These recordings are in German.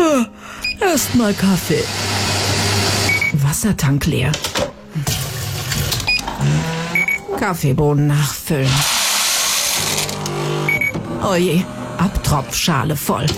Erstmal Kaffee. Wassertank leer. Kaffeebohnen nachfüllen. Oje, Abtropfschale voll.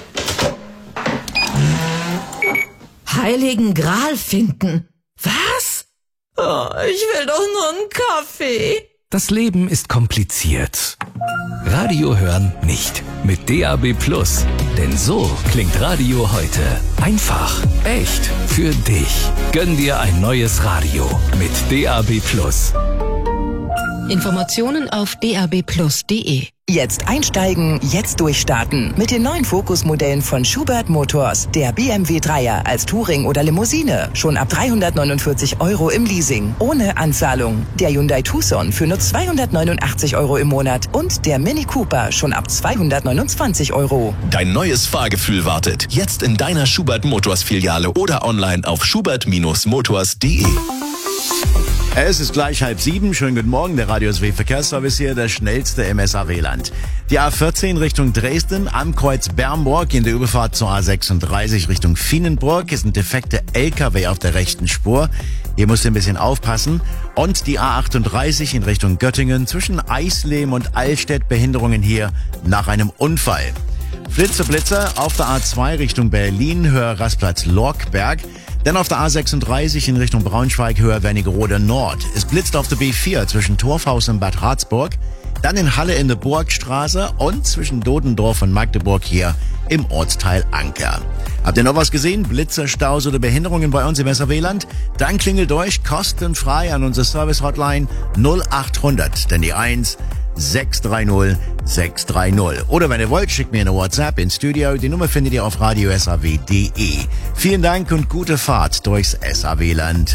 Heiligen Gral finden. Was? Oh, ich will doch nur einen Kaffee. Das Leben ist kompliziert. Radio hören nicht. Mit DAB+. Denn so klingt Radio heute. Einfach, echt, für dich. Gönn dir ein neues Radio mit DAB+. Informationen auf dabplus.de. Jetzt einsteigen, jetzt durchstarten. Mit den neuen Focus-Modellen von Schubert Motors. Der BMW 3er als Touring oder Limousine. Schon ab 349 € im Leasing. Ohne Anzahlung. Der Hyundai Tucson für nur 289 € im Monat. Und der Mini Cooper schon ab 229 €. Dein neues Fahrgefühl wartet. Jetzt in deiner Schubert Motors Filiale oder online auf schubert-motors.de. Es ist gleich 6:30. Schönen guten Morgen, der Radio SW Verkehrsservice hier, der schnellste im SAW-Land. Die A14 Richtung Dresden am Kreuz Bernburg in der Überfahrt zur A36 Richtung Vienenburg ist ein defekter LKW auf der rechten Spur. Hier musst du ein bisschen aufpassen. Und die A38 in Richtung Göttingen zwischen Eisleben und Allstedt, Behinderungen hier nach einem Unfall. Blitzer auf der A2 Richtung Berlin, Höhe Rastplatz Lorkberg. Dann auf der A36 in Richtung Braunschweig, Höhe Wernigerode Nord. Es blitzt auf der B4 zwischen Torfhaus und Bad Harzburg. Dann in Halle in der Burgstraße und zwischen Dodendorf und Magdeburg hier im Ortsteil Anker. Habt ihr noch was gesehen? Blitzer, Staus oder Behinderungen bei uns im SAW-Land? Dann klingelt durch kostenfrei an unsere Service-Hotline 0800, denn die 1 630 630. Oder wenn ihr wollt, schickt mir eine WhatsApp ins Studio. Die Nummer findet ihr auf radiosaw.de. Vielen Dank und gute Fahrt durchs SAW-Land.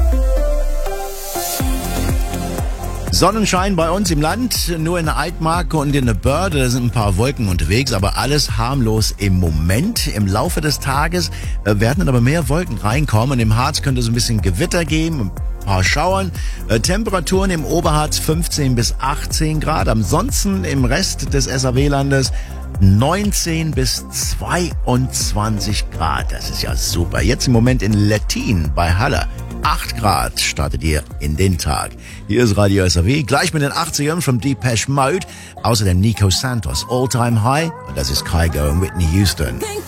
Sonnenschein bei uns im Land, nur in der Altmarke und in der Börde, da sind ein paar Wolken unterwegs, aber alles harmlos im Moment. Im Laufe des Tages werden dann aber mehr Wolken reinkommen. Im Harz könnte es ein bisschen Gewitter geben, ein paar Schauern. Temperaturen im Oberharz 15 bis 18 Grad. Ansonsten im Rest des SAW-Landes 19 bis 22 Grad. Das ist ja super. Jetzt im Moment in Lettin bei Halle. 8 Grad startet ihr in den Tag. Hier ist Radio SAW, gleich mit den 80ern von Depeche Mode. Außerdem Nico Santos, All Time High. Und das ist Kygo und Whitney Houston.